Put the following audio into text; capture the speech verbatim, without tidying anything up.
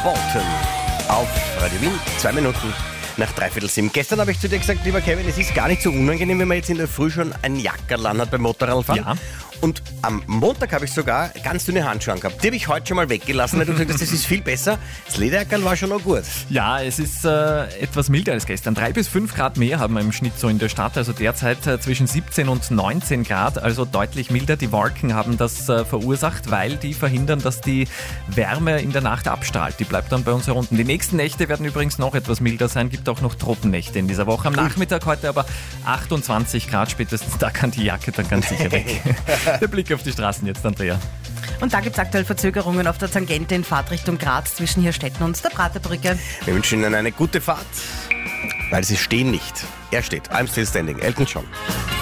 Bolton auf Radio Wien. Zwei Minuten nach dreiviertel sieben. Gestern habe ich zu dir gesagt, lieber Kevin, es ist gar nicht so unangenehm, wenn man jetzt in der Früh schon ein Jackerl hat beim Motorradfahren. Ja. Und am Montag habe ich sogar ganz dünne Handschuhe gehabt. Die habe ich heute schon mal weggelassen, weil du gesagt hast, das ist viel besser. Das Lederjackerl war schon noch gut. Ja, es ist äh, etwas milder als gestern. Drei bis fünf Grad mehr haben wir im Schnitt so in der Stadt. Also derzeit äh, zwischen siebzehn und neunzehn Grad, also deutlich milder. Die Wolken haben das äh, verursacht, weil die verhindern, dass die Wärme in der Nacht abstrahlt. Die bleibt dann bei uns herunten. Die nächsten Nächte werden übrigens noch etwas milder sein. Gibt auch noch Tropennächte in dieser Woche. Am Nachmittag heute aber achtundzwanzig Grad spätestens. Da kann die Jacke dann ganz sicher weg. Der Blick auf die Straßen jetzt, Andrea. Und da gibt es aktuell Verzögerungen auf der Tangente in Fahrtrichtung Graz zwischen Hirstetten und der Praterbrücke. Wir wünschen Ihnen eine gute Fahrt, weil Sie stehen nicht. Er steht. I'm still standing. Elton John.